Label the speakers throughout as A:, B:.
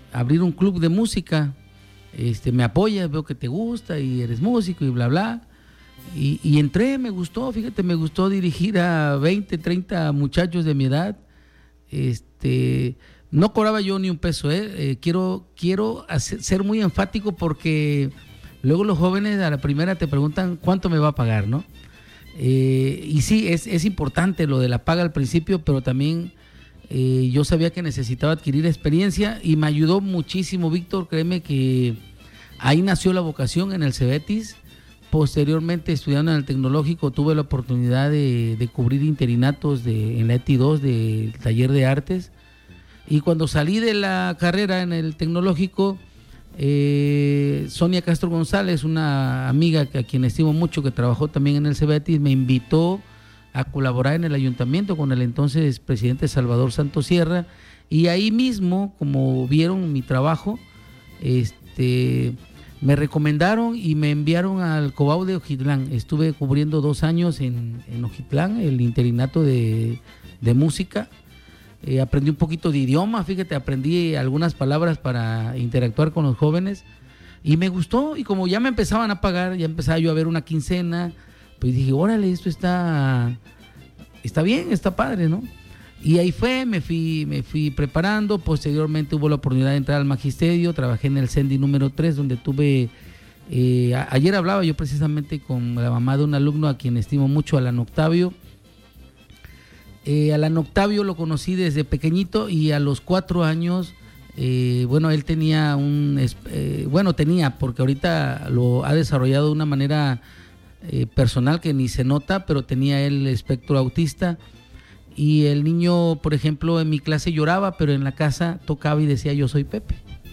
A: abrir un club de música, me apoyas, veo que te gusta y eres músico y bla, bla. Y entré, me gustó dirigir a 20, 30 muchachos de mi edad. No cobraba yo ni un peso, quiero ser muy enfático porque luego los jóvenes a la primera te preguntan cuánto me va a pagar, ¿no? Y sí, es importante lo de la paga al principio, pero también yo sabía que necesitaba adquirir experiencia y me ayudó muchísimo, Víctor, créeme que ahí nació la vocación en el Cebetis. Posteriormente, estudiando en el Tecnológico, tuve la oportunidad de cubrir interinatos en la ETI 2 del taller de artes. Y cuando salí de la carrera en el Tecnológico, Sonia Castro González, una amiga a quien estimo mucho, que trabajó también en el Cebetis, me invitó a colaborar en el ayuntamiento con el entonces presidente Salvador Santos Sierra. Y ahí mismo, como vieron mi trabajo, me recomendaron y me enviaron al Cobao de Ojitlán. Estuve cubriendo 2 años en Ojitlán, el interinato de música. Aprendí un poquito de idioma, fíjate, aprendí algunas palabras para interactuar con los jóvenes y me gustó. Y como ya me empezaban a pagar, ya empezaba yo a ver una quincena, pues dije, órale, esto está bien, está padre, ¿no? Y ahí me fui preparando. Posteriormente hubo la oportunidad de entrar al magisterio, trabajé en el CENDI número 3, donde tuve, ayer hablaba yo precisamente con la mamá de un alumno a quien estimo mucho, Alan Octavio. Alan Octavio lo conocí desde pequeñito y a los 4 años, él tenía porque ahorita lo ha desarrollado de una manera personal que ni se nota, pero tenía el espectro autista. Y el niño, por ejemplo, en mi clase lloraba, pero en la casa tocaba y decía, yo soy Pepe.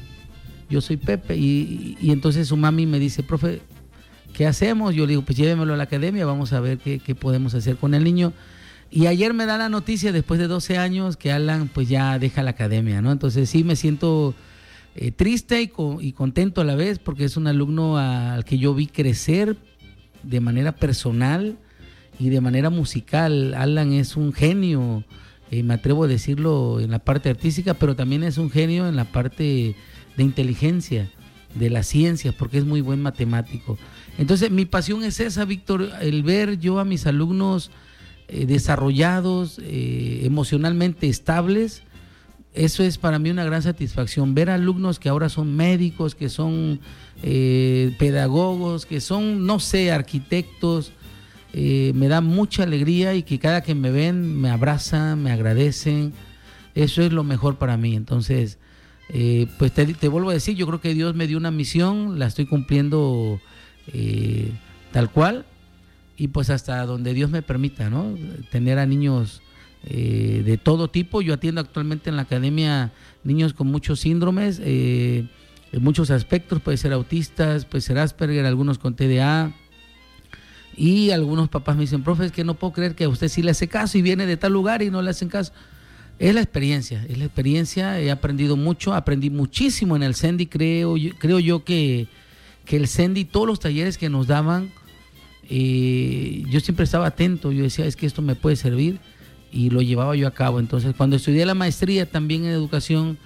A: Y entonces su mami me dice, profe, ¿qué hacemos? Yo le digo, pues llévemelo a la academia, vamos a ver qué podemos hacer con el niño. Y ayer me da la noticia, después de 12 años, que Alan pues ya deja la academia, ¿no? Entonces sí me siento triste y contento a la vez, porque es un alumno al que yo vi crecer de manera personal y de manera musical. Alan es un genio, me atrevo a decirlo, en la parte artística, pero también es un genio en la parte de inteligencia, de las ciencias, porque es muy buen matemático. Entonces mi pasión es esa, Víctor, el ver yo a mis alumnos desarrollados, emocionalmente estables. Eso es para mí una gran satisfacción, ver alumnos que ahora son médicos, que son pedagogos, que son, no sé, arquitectos. Me da mucha alegría y que cada que me ven me abrazan, me agradecen. Eso es lo mejor para mí. Entonces, pues te vuelvo a decir, yo creo que Dios me dio una misión, la estoy cumpliendo tal cual, y pues hasta donde Dios me permita, ¿no? Tener a niños de todo tipo. Yo atiendo actualmente en la academia niños con muchos síndromes, en muchos aspectos, puede ser autistas, puede ser Asperger, algunos con TDA. Y algunos papás me dicen, profe, es que no puedo creer que a usted sí le hace caso y viene de tal lugar y no le hacen caso. Es la experiencia, he aprendido mucho, aprendí muchísimo en el CENDI. Creo yo que el CENDI, todos los talleres que nos daban, yo siempre estaba atento, yo decía, es que esto me puede servir, y lo llevaba yo a cabo. Entonces, cuando estudié la maestría también en educación,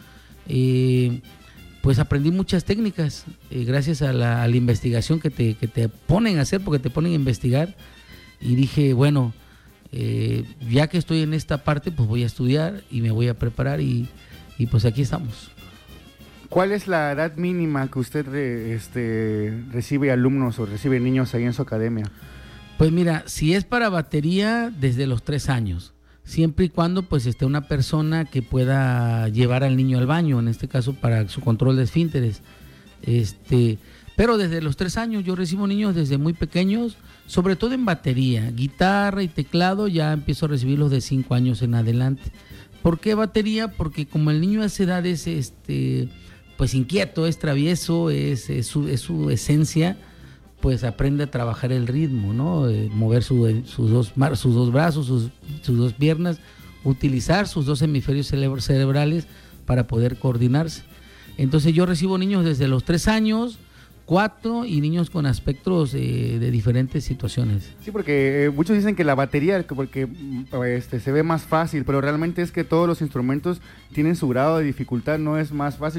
A: pues aprendí muchas técnicas, gracias a la investigación que te ponen a hacer, porque te ponen a investigar, y dije, bueno, ya que estoy en esta parte, pues voy a estudiar y me voy a preparar, y pues aquí estamos.
B: ¿Cuál es la edad mínima que usted recibe alumnos o recibe niños ahí en su academia?
A: Pues mira, si es para batería, desde los 3 años, siempre y cuando pues esté una persona que pueda llevar al niño al baño, en este caso para su control de esfínteres. Pero desde los 3 años yo recibo niños desde muy pequeños, sobre todo en batería, guitarra y teclado, ya empiezo a recibirlos de 5 años en adelante. ¿Por qué batería? Porque como el niño a esa edad es pues inquieto, es travieso, es su esencia, pues aprende a trabajar el ritmo, ¿no? Mover sus dos brazos, sus 2 piernas, utilizar sus 2 hemisferios cerebrales para poder coordinarse. Entonces yo recibo niños desde los 3 años, 4, y niños con aspectos de diferentes situaciones.
B: Sí, porque muchos dicen que la batería, porque se ve más fácil, pero realmente es que todos los instrumentos tienen su grado de dificultad, no es más fácil